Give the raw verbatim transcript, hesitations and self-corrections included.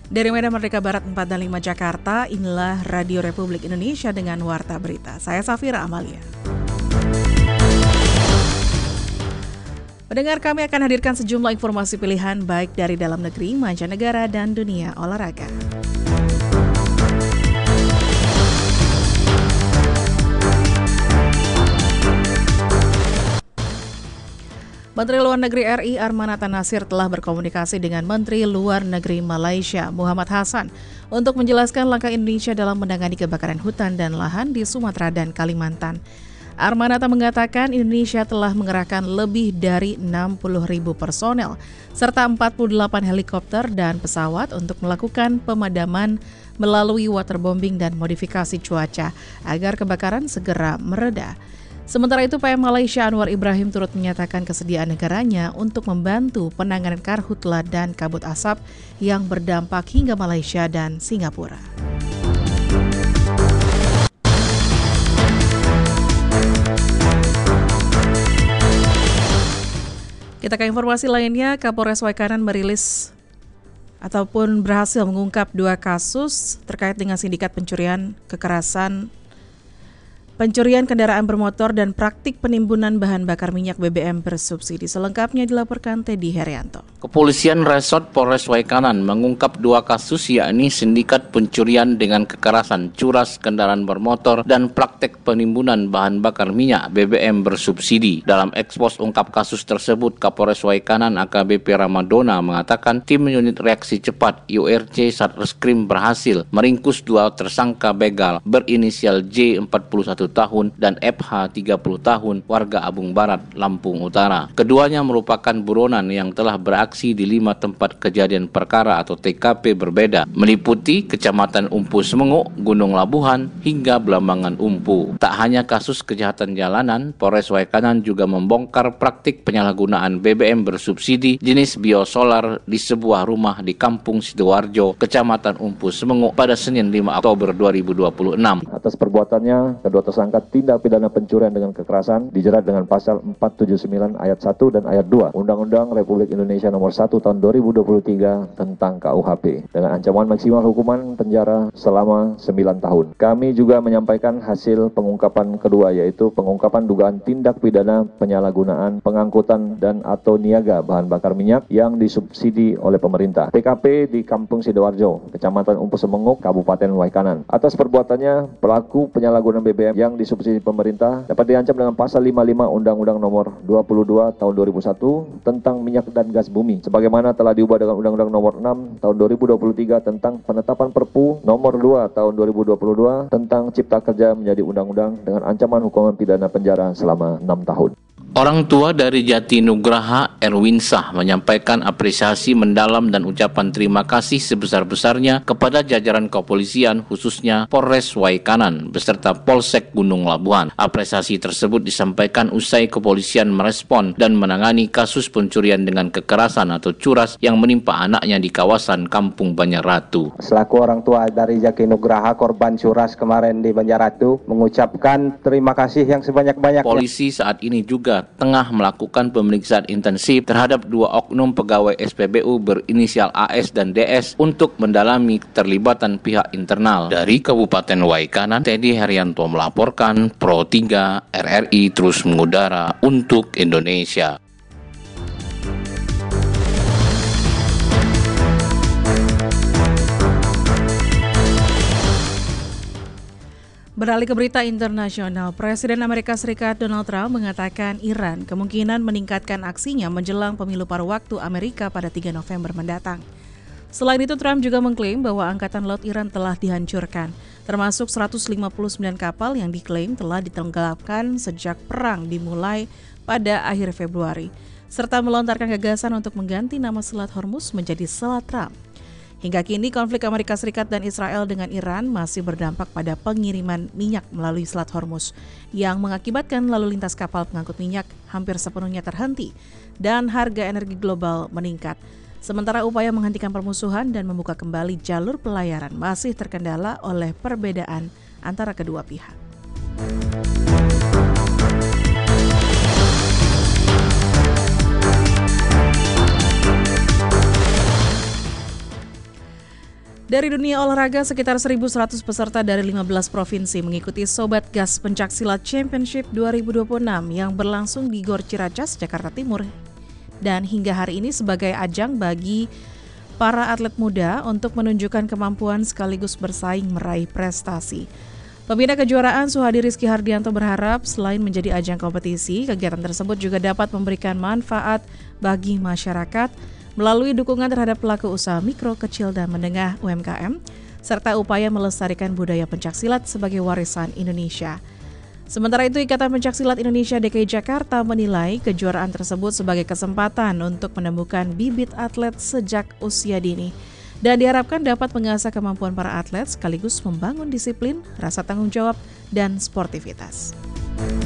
Dari Medan Merdeka Barat empat dan lima Jakarta, inilah Radio Republik Indonesia dengan Warta Berita. Saya Safira Amalia. Pendengar, kami akan hadirkan sejumlah informasi pilihan baik dari dalam negeri, mancanegara, dan dunia olahraga. Menteri Luar Negeri R I Armanata Nasir telah berkomunikasi dengan Menteri Luar Negeri Malaysia Muhammad Hassan untuk menjelaskan langkah Indonesia dalam menangani kebakaran hutan dan lahan di Sumatera dan Kalimantan. Armanata mengatakan Indonesia telah mengerahkan lebih dari enam puluh ribu personel serta empat puluh delapan helikopter dan pesawat untuk melakukan pemadaman melalui waterbombing dan modifikasi cuaca agar kebakaran segera mereda. Sementara itu, P M Malaysia Anwar Ibrahim turut menyatakan kesediaan negaranya untuk membantu penanganan karhutla dan kabut asap yang berdampak hingga Malaysia dan Singapura. Kita ke informasi lainnya, Kapolres Waikanan merilis ataupun berhasil mengungkap dua kasus terkait dengan sindikat pencurian kekerasan Pencurian kendaraan bermotor dan praktik penimbunan bahan bakar minyak B B M bersubsidi. Selengkapnya dilaporkan Teddy Herianto. Kepolisian Resort Polres Waikanan mengungkap dua kasus, yakni sindikat pencurian dengan kekerasan, curas kendaraan bermotor, dan praktek penimbunan bahan bakar minyak B B M bersubsidi. Dalam ekspos ungkap kasus tersebut, Kapolres Waikanan A K B P Ramadona mengatakan tim unit reaksi cepat U R C Satreskrim berhasil meringkus dua tersangka begal berinisial J empat puluh satu tahun dan F H tiga puluh tahun warga Abung Barat, Lampung Utara. Keduanya merupakan buronan yang telah beraksi di lima tempat kejadian perkara atau T K P berbeda, meliputi Kecamatan Umpu Semenguk, Gunung Labuhan, hingga Belambangan Umpu. Tak hanya kasus kejahatan jalanan, Polres Waikanan juga membongkar praktik penyalahgunaan B B M bersubsidi jenis biosolar di sebuah rumah di Kampung Sidoarjo, Kecamatan Umpu Semenguk pada Senin lima Oktober dua ribu dua puluh enam. Atas perbuatannya, kedua tersangka tindak pidana pencurian dengan kekerasan dijerat dengan pasal empat tujuh sembilan ayat satu dan ayat dua Undang-Undang Republik Indonesia nomor satu tahun dua ribu dua puluh tiga tentang K U H P dengan ancaman maksimal hukuman penjara selama sembilan tahun. Kami juga menyampaikan hasil pengungkapan kedua, yaitu pengungkapan dugaan tindak pidana penyalahgunaan pengangkutan dan atau niaga bahan bakar minyak yang disubsidi oleh pemerintah. T K P di Kampung Sidoarjo, Kecamatan Umpu Semenguk, Kabupaten Waikanan. Atas perbuatannya, pelaku penyalahgunaan B B M yang disubsidi pemerintah dapat diancam dengan pasal lima puluh lima Undang-Undang nomor dua puluh dua tahun dua ribu satu tentang minyak dan gas bumi, sebagaimana telah diubah dengan Undang-Undang nomor enam tahun dua ribu dua puluh tiga tentang penetapan Perpu nomor dua tahun dua ribu dua puluh dua tentang Cipta Kerja menjadi undang-undang dengan ancaman hukuman pidana penjara selama enam tahun. Orang tua dari Jatinugraha, Erwinsah, menyampaikan apresiasi mendalam dan ucapan terima kasih sebesar-besarnya kepada jajaran kepolisian, khususnya Polres Waikanan beserta Polsek Gunung Labuhan. Apresiasi tersebut disampaikan usai kepolisian merespon dan menangani kasus pencurian dengan kekerasan atau curas yang menimpa anaknya di kawasan Kampung Banjarratu. Selaku orang tua dari Jatinugraha korban curas kemarin di Banjarratu, mengucapkan terima kasih yang sebanyak-banyaknya. Polisi saat ini juga tengah melakukan pemeriksaan intensif terhadap dua oknum pegawai S P B U berinisial A S dan D S untuk mendalami keterlibatan pihak internal. Dari Kabupaten Waikanan, Teddy Herianto melaporkan. Pro tiga R R I terus mengudara untuk Indonesia. Beralih ke berita internasional, Presiden Amerika Serikat Donald Trump mengatakan Iran kemungkinan meningkatkan aksinya menjelang pemilu paruh waktu Amerika pada tiga November mendatang. Selain itu, Trump juga mengklaim bahwa Angkatan Laut Iran telah dihancurkan, termasuk seratus lima puluh sembilan kapal yang diklaim telah ditenggelamkan sejak perang dimulai pada akhir Februari, serta melontarkan gagasan untuk mengganti nama Selat Hormuz menjadi Selat Trump. Hingga kini, konflik Amerika Serikat dan Israel dengan Iran masih berdampak pada pengiriman minyak melalui Selat Hormuz, yang mengakibatkan lalu lintas kapal pengangkut minyak hampir sepenuhnya terhenti dan harga energi global meningkat. Sementara upaya menghentikan permusuhan dan membuka kembali jalur pelayaran masih terkendala oleh perbedaan antara kedua pihak. Dari dunia olahraga, sekitar seribu seratus peserta dari lima belas provinsi mengikuti Sobat Gas Pencaksilat Championship dua ribu dua puluh enam yang berlangsung di Gor Ciracas, Jakarta Timur. Dan hingga hari ini sebagai ajang bagi para atlet muda untuk menunjukkan kemampuan sekaligus bersaing meraih prestasi. Pembina kejuaraan Suhadi Rizky Hardianto berharap selain menjadi ajang kompetisi, kegiatan tersebut juga dapat memberikan manfaat bagi masyarakat melalui dukungan terhadap pelaku usaha mikro, kecil, dan menengah U M K M, serta upaya melestarikan budaya pencaksilat sebagai warisan Indonesia. Sementara itu, Ikatan Pencaksilat Indonesia D K I Jakarta menilai kejuaraan tersebut sebagai kesempatan untuk menemukan bibit atlet sejak usia dini dan diharapkan dapat mengasah kemampuan para atlet sekaligus membangun disiplin, rasa tanggung jawab, dan sportivitas.